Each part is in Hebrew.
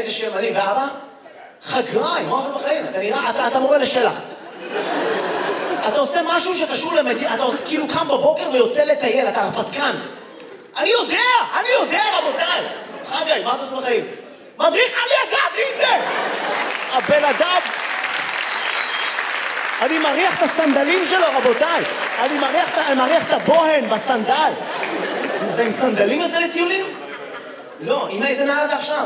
איזה שם מדהים, ואבא? חגריים, מה עושה בחיים? אתה נראה, אתה מורה לשלח. אתה עושה משהו שקשור למדינה, אתה כאילו קם בבוקר ויוצא לטייל, אתה הרפתקן. אני יודע, רבותיי. חגי, מה אתה עושה בחיים? מדריך, אני ידעתי את זה! הבן אדם... אני מריח את הסנדלים שלו, רבותיי. אני מריח את הבוהן בסנדל. אתה עם סנדלים יוצא לטיולים? לא, עם איזה נעל אתה עכשיו?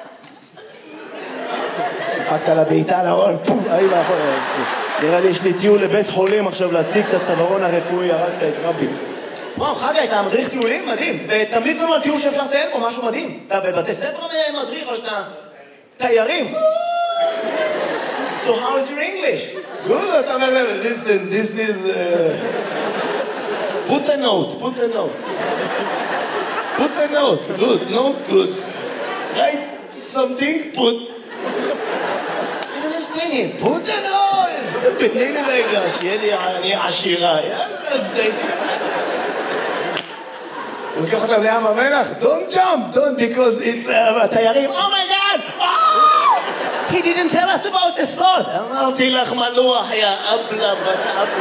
דפקת לה בעיטה לארון, פום, נראה לי יש לי טיול לבית חולים עכשיו להשיג את הצווארון הרפואי, הרגת את רבי. וואו, חגי, אתה מדריך טיולים? מדהים. ותמליץ לנו על טיול שאפשר לטייל פה, משהו מדהים. אתה בבתי ספר מדריך או שאתה תיירים? So how is your English? Good, listen, this is... Put a note. Put a note, good. Write something, put... I don't understand him. Put a note! זה ביני לרגע, שיהיה לי אני עשירה. יאללה, אז די. הוא לוקח אותם לים המלח, don't jump, because it's... התיירים, oh my god! He didn't tell us about the salt. אמרתי לך מלוח, יא אבלה, בת אבלה.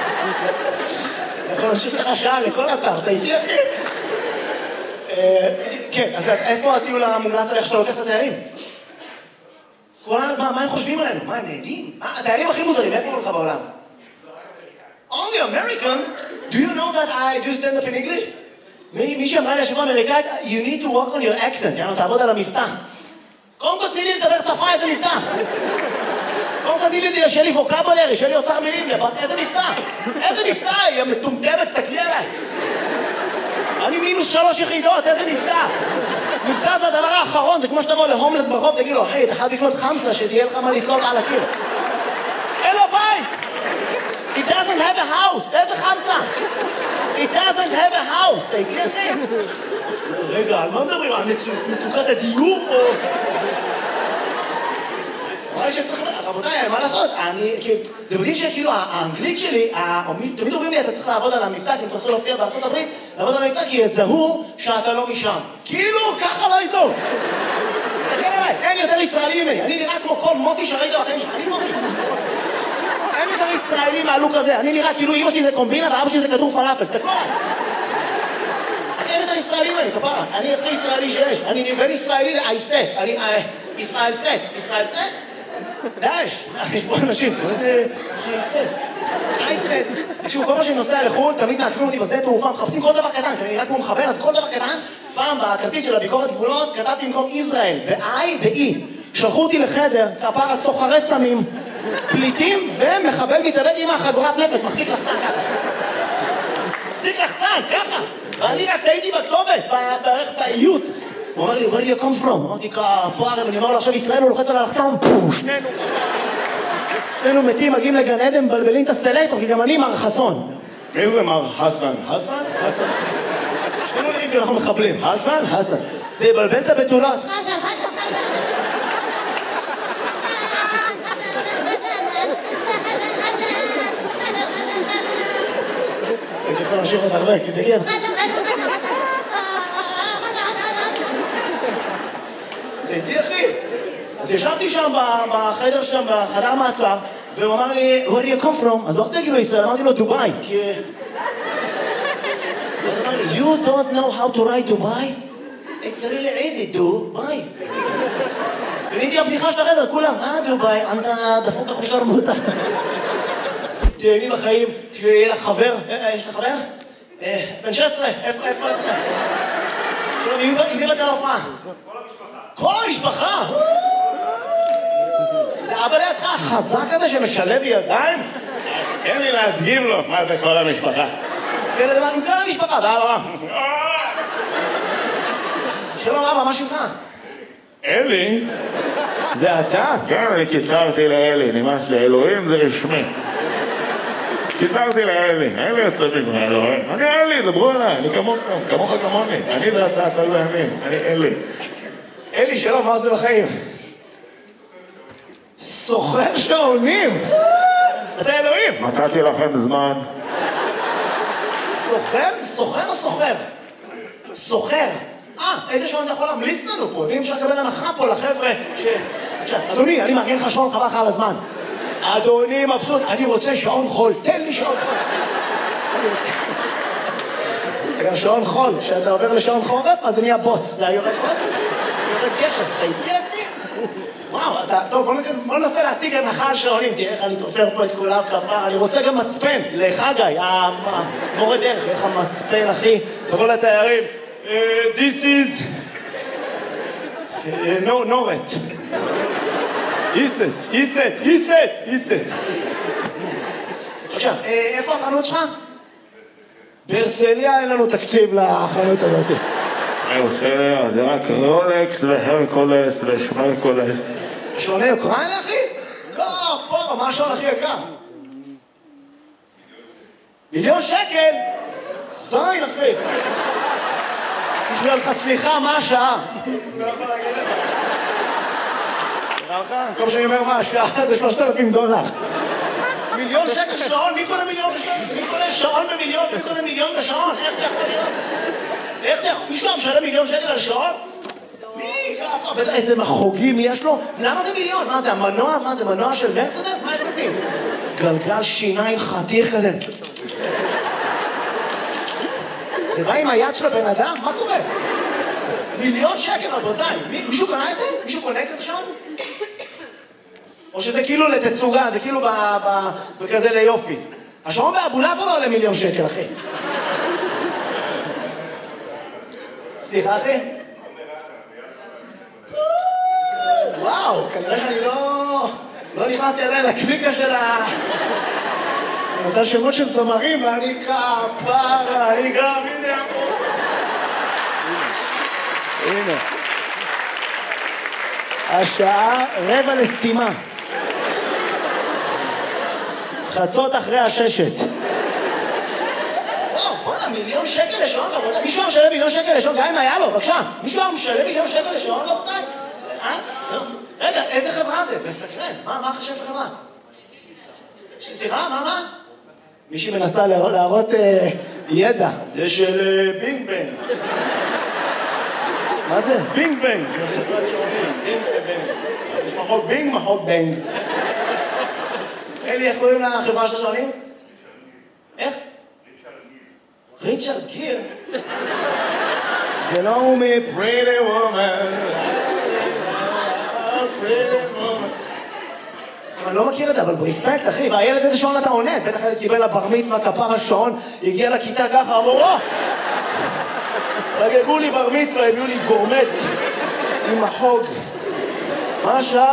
יכול להמשיך לך שעה לכל אתר, אתה איתי אחי? כן, אז איפה הטיול המומלץ עליך שאתה לוקח את התיירים? מה הם חושבים עלינו? מה הם נהדים? התיירים הכי מוזרים, איפה הולך בעולם? Only Americans? Do you know that I do stand up in English? מי שאמרה לי השבוע אמריקאית, you need to work on your accent, יאללה, תעבוד על המבטא. קודם כל תני לי לדבר שפה, איזה מבטא. קודם כל תני לי שיהיה לי ווקבולרי, שיהיה לי אוצר מילים, איזה מבטא. איזה מבטא, היא מטומטמת, תסתכלי עליי. אני -3 יחידות, איזה מבטא. מבטא זה הדבר האחרון, זה כמו שתבוא להומלס ברחוב, תגיד לו, היי, אתה חייב לקנות חמסה, שתהיה לך מה לתלות על הקיר. אין לו בית. He doesn't have a house, איזה חמסה? He doesn't have a house, תגיד אחי. רגע, על מה מדברים? על מצוקת הדיור או... רבותיי, מה לעשות? זה מדהים שכאילו האנגלית שלי, תמיד אומרים לי, אתה צריך לעבוד על המבטא, כי אם אתה רוצה להופיע בארצות הברית, לעבוד על המבטא, כי יזהו שאתה לא משם. כאילו, ככה לא יזהו. תסתכל עליי, אין יותר ישראלי ממני. אני נראה כמו כל מוטי שראית בחיים שלך, אני מוטי. אין יותר ישראלי מהלוק הזה. אני נראה כאילו אמא שלי זה קומבינה ואבא שלי זה כדור פלאפל. תסתכלו עליי. אין יותר ישראלי ממני, כפרה. אני הכי ישראלי שיש. אני בין ישראלי לאייסס. אני ישראל סס. ישראל סס? דאש. יש פה אנשים. מה זה אייסס? אייסס. תקשיבו, כל מה שאני נוסע לחו"ל, תמיד מעקמים אותי בשדה תעופה, מחפשים כל דבר קטן. כי אני נראה כמו מחבר, אז כל דבר קטן. פעם בכרטיס של הביקורת גבולות, כתבתי במקום ישראל, ב-I ב-E. שלחו אותי לחדר, כפרה סוחרי סמים, פליטים ומחבל מתאבד עם החגורת נפש, מחזיק לחצן ככה. מחזיק לחצן, ככה. ואני רק טעיתי בכתובת, בערך באיות. הוא אומר לי, where do you come from? אמרתי, פה הרי, אני אומר לו, עכשיו ישראל הוא לוחץ על הלחצן, שנינו מתים, מגיעים לגן עדן, מבלבלים את הסלקטור, כי גם אני מר חסון. מי זה מר חסן? חסן? חסן. שנינו נראים כאילו אנחנו מחבלים. חסן? חסן. זה יבלבל את הבתולות. חסן, חסן, חסן. הייתי יכול להמשיך עוד הרבה, כי זה כן. הייתי אחי. אז ישבתי שם בחדר שם, בחדר מעצר, והוא אמר לי, where do you come from? אז לא רוצה להגיד לו ישראל, אמרתי לו דובאי, כי... אז הוא אמר לי, you don't know how to write Dubai? It's really easy, דובאי. וניתי הבדיחה של החדר, כולם, דובאי, אתה דפוק לך שרמוטה. תהני בחיים, שיהיה לך חבר, יש לך חבר? בן 16, איפה? שלום, עם מי באת להופעה? כל המשפחה! זה אבא לידך החזק הזה שמשלב ידיים? תן לי להדגים לו מה זה כל המשפחה. כן, לדבר עם כל המשפחה, ואבא. שלום אבא, מה שמך? אלי? זה אתה? כן, אני קיצרתי לאלי, נמאס לי, אלוהים זה רשמי. קיצרתי לאלי, אלי יוצא מגמר, אלוהים. אני אלי, דברו עליי, אני כמוך כמוני. אני ואתה, אתה לא ימין, אני אלי. אלי, שלום, מה זה בחיים? סוחר שעונים! אתה אלוהים! נתתי לכם זמן. סוחר? סוחר או סוחר? סוחר. איזה שעון אתה יכול להמליץ לנו פה? ואם אפשר לקבל הנחה פה לחבר'ה ש... אדוני, אני מארגן לך שעון, חבל לך על הזמן. אדוני מבסוט, אני רוצה שעון חול, תן לי שעון חול. גם שעון חול, כשאתה עובר לשעון חורף, אז זה נהיה בוץ, זה יורד עוד, יורד גשם, אתה איתי אחי? וואו, טוב, בוא ננסה להשיג הנחה על שעונים, תראה איך אני תופר פה את כולם כפר, אני רוצה גם מצפן, לחגי, המורה דרך, איך המצפן אחי, תבוא לתיירים, this is נורת. איסט. עכשיו, איפה החנות שלך? בהרצליה אין לנו תקציב לחנות הזאת. בהרצליה זה רק רולקס והרקולס ושמרקולס. שעוני אוקראינה אחי? לא, פה, מה השעון הכי יקר? מיליון שקל? זין אחי. בשביל לך סליחה, מה השעה? לא יכול להגיד לך. נראה לך? כל שאני אומר מה השעה זה $3,000. מיליון שקל שעון? מי קונה מיליון בשעון? מי קונה שעון במיליון? מי קונה מיליון בשעון? איך זה יכול להיות? איך זה יכול? מישהו משלם מיליון שקל על שעון? מי? בטח איזה מחוגים יש לו? למה זה מיליון? מה זה המנוע? מה זה מנוע של מרצדס? מה יש בפנים? גלגל שיניים חתיך כזה. זה בא עם היד של הבן אדם? מה קורה? מיליון שקל רבותיי. מישהו קונה את זה? מישהו קונה כזה שעון? או שזה כאילו לתצוגה, זה כאילו בכזה ליופי. השעון באבולף לא עולה מיליון שקל, אחי. סליחה, אחי? וואו, כנראה שאני לא נכנסתי עדיין לקליקה של נתן שמות של זמרים, ואני כפרה, אני גם, הנה פה. הנה. השעה 5:45. חצות אחרי 6. וואו, בוא'נה, מיליון שקל לשעון, רבותיי. מישהו משלם מיליון שקל לשעון, גם אם היה לו, בבקשה. מישהו משלם מיליון שקל לשעון, רבותיי? רגע, איזה חברה זה? מסקרן. מה החשב של חברה? סליחה, מה? מישהי מנסה להראות ידע. זה של בינג בנג. מה זה? בינג בנג. זה חברת שעונים. בינג בנג. יש מחוק בינג, מחוק בנג. אלי, איך קוראים לחברה של השעונים? איך? ריצ'רד גיר. זה לא מ-Pretty Woman. אני לא מכיר את זה, אבל ברספקט, אחי, והילד איזה שעון אתה עונה? בטח ילד קיבל לבר מצווה, כפר השעון, הגיע לכיתה ככה, אמרו, חגגו לי בר מצווה, הביאו לי גורמט עם החוג. מה השעה?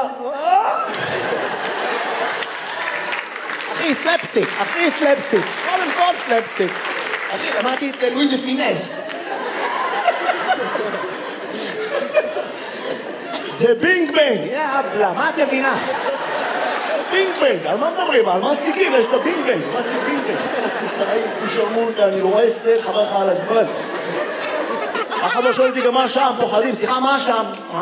אחי, סלפסטיק, קודם כל סלפסטיק. אחי, למדתי אצל לואי דה פינס. זה בינג בנג, יאבלה, מה את מבינה? בינג בנג, על מה מדברים? על מה סטיקים? יש את הבינג בנג. מה זה בינג בנג? תשמעו אותי, אני לא רואה סט, חבר לך על הזמן. אחד לא שואל אותי גם מה שם, פוחדים, סליחה, מה שם?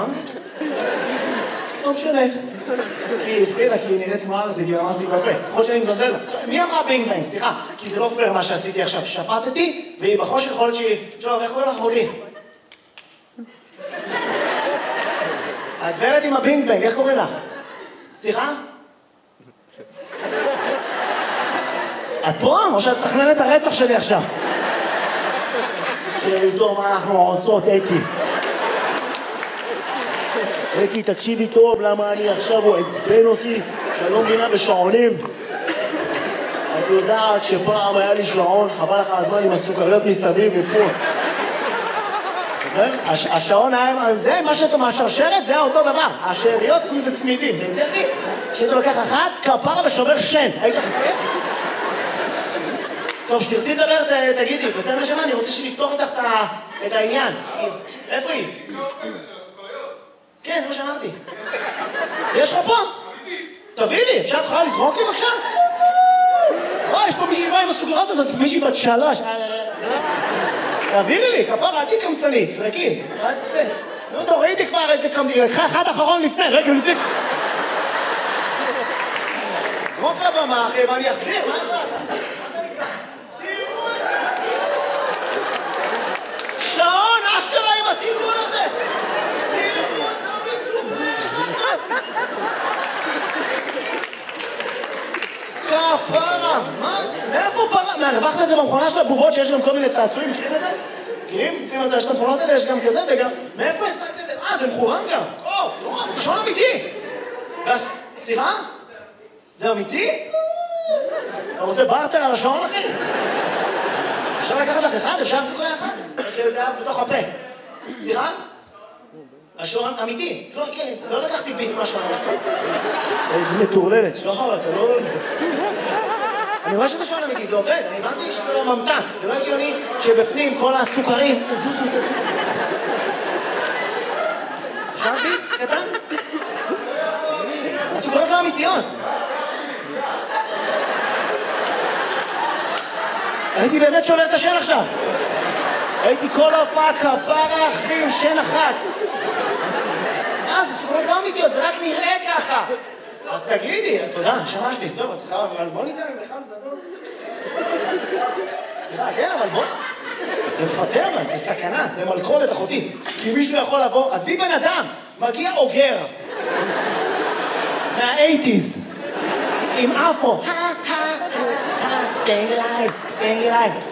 לא משנה. כי היא הפרידה, כי היא נראית כמו ארזית, היא ממש בפה. יכול שאני מזלזל לה. מי אמרה בינג בנג? סליחה, כי זה לא פייר מה שעשיתי עכשיו. שפטתי, והיא בחושך יכול להיות שהיא... שלום, איך קוראים לך אחותי? הגברת עם הבינג בנג, איך קוראים לך? סליחה? את פה? או שאת מתכננת הרצח שלי עכשיו? שאיתו מה אנחנו עושות, אקי. אקי, תקשיבי טוב, למה אני עכשיו הוא עצבן אותי, שאני לא מבינה בשעונים. את יודעת שפעם היה לי שעון, חבל לך הזמן עם הסוכריות מסביב ופה. השעון היה, זה מה שאתה מהשרשרת, זה אותו דבר. השאריות זה צמידים, זה יותר לי. כשאתה לוקח אחת, כפרה ושובר שן. היית חכה? טוב, שתרצי לדבר, תגידי, בסדר נשמה, אני רוצה שנפתור איתך את העניין. איפה היא? כן, זה מה שאמרתי. יש לך פה? תביא לי, אפשר תוכל לזרוק לי בבקשה? יש פה מישהי באה עם הסוכריות הזאת, מישהי בת 3. תעבירי לי, כפרה, אל תקמצנית, זרקי. נו, תורידי כבר איזה קמצנית, לקחה אחד אחרון לפני, רגע לפני. זרוק לבמה, אחי, ואני אחזיר, מה יש לך? שעון, אשכרה עם עתיד הרווחת את זה במכונה של הבובות שיש גם כל מיני צעצועים, מכירים את זה? מכירים? לפעמים יש את המכונות האלה, יש גם כזה וגם... מאיפה השגת את זה? זה מכורם גם. שעון אמיתי. סליחה? זה אמיתי? אתה רוצה בארטר על השעון, אחי? אפשר לקחת לך אחד? אפשר סוכריה אחד? שזה היה בתוך הפה. סליחה? השעון אמיתי. לא לקחתי ביס מהשעון. איזה מטורללת. שוחר, אתה לא... אני רואה שזה שעון אמיתי, זה עובד. אני הבנתי שזה לא ממתק. זה לא הגיוני שבפנים כל הסוכרים... תזוזו. אפשר ביס? קטן? הסוכריות לא אמיתיות. הייתי באמת שובר את השן עכשיו. הייתי כל ההופעה כפרה אחים, שן אחת. זה סוכריות לא אמיתיות, זה רק נראה ככה. אז תגידי, תודה, שמשתי. טוב, אז סליחה, אבל בוא ניתן בכלל גדול. סליחה, כן, אבל בוא... זה מפטר, זה סכנה, זה מלכודת אחותי. כי מישהו יכול לבוא, אז בי בן אדם, מגיע אוגר. מה-80s. עם אפו. staying alive.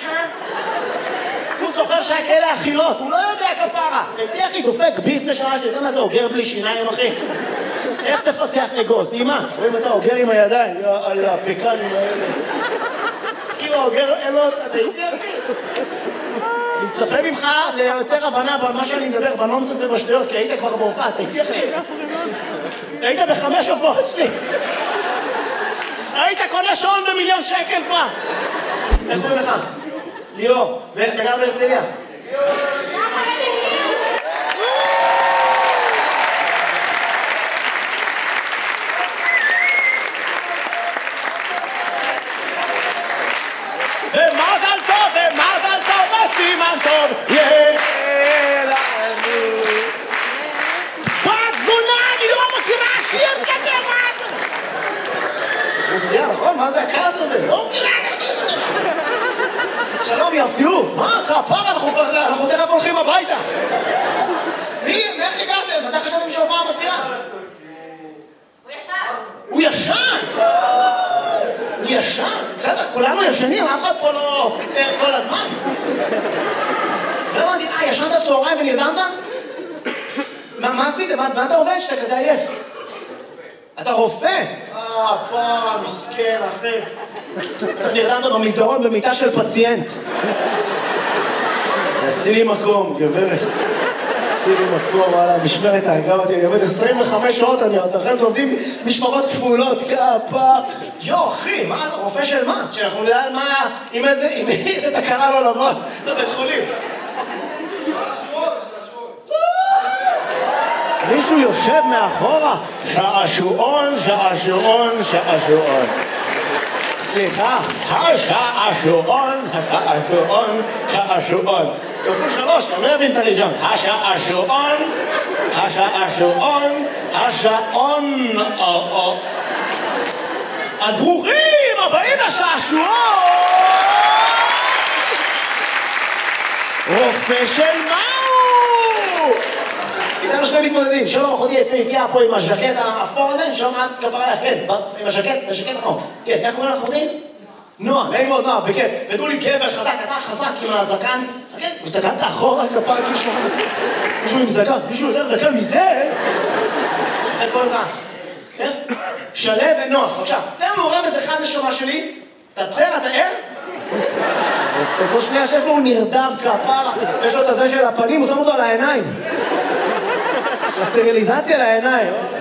הוא זוכר שהיה כאלה אכילות, הוא לא יודע כפרה. הייתי אחי דופק ביזנס שעה שאתה יודע מה זה אוגר בלי שיניים אחי? איך תפצח אגוז? אמא, רואים אתה אוגר עם הידיים, על הפקנים האלה. כאילו אוגר אלות, אתה איתי אחי? אני מצפה ממך ליותר הבנה במה שאני מדבר, בנונסס ובשטויות, כי היית כבר בהופעה, אתה איתי אחי? היית ב5 הופעות שלי. היית קונה שעון ב1,000,000 שקל כבר. איך קוראים לך? ליאור. ואתה גר בהרצליה? ומזל טוב, וסימן טוב, יאללה. בת זונה, אני לא מכירה שיר כזה, מה אתה? רוסיה, נכון? מה זה הכעס הזה? לא מכירה את השיר. שלום, יפיוף. מה? כפרה, אנחנו תכף הולכים הביתה. איך הגעתם? מתי חשבתם שההופעה מתחילה? הוא ישן! הוא ישן? בסדר, כולנו ישנים, אף אחד פה לא כל הזמן. לא הבנתי, ישנת צהריים ונרדמת? מה עשית? מה אתה עובד שאתה כזה עייף? אתה רופא? פרה, מסכן, אחי. נרדמת במסדרון במיטה של פציינט. עשי לי מקום, גברת. עשי לי מקום, וואלה, משמרת ההגב אותי. אני עובד 25 שעות, אתם עובדים משמרות כפולות, כפה. יו, אחי, מה, רופא של מה? שאנחנו נדע על מה, עם איזה תקרה לא לבוא לבית חולים. מישהו יושב מאחורה, שעשועון. סליחה, השעשועון. תקול 3, אני לא יבין את הראשון. השעון. אז ברוכים הבאים לשעשועון! רופא של מהו? איתנו שני מתמודדים, שלום, אחותי יפהפייה פה עם הז'קט האפור הזה, שלום, את כפרה לך, כן, עם הז'קט אחור. כן, איך קוראים לך אחותי? נועה, נעים מאוד, נועה, בכיף. ודעו לי גבר חזק, אתה חזק עם הזקן. כן, ושתקנת אחורה, כפרה, מישהו עם זקן, מישהו יותר זקן מזה? איך קוראים לך? כן? שלו ונועה, בבקשה. תן מעורב איזה אחד נשמה שלי, אתה בסדר, אתה ער? כל שנייה שיש לו הוא נרדם כפרה, יש לו את הזה של הפנים, הוא שם אותו על העיניים. הסטריליזציה לעיניים.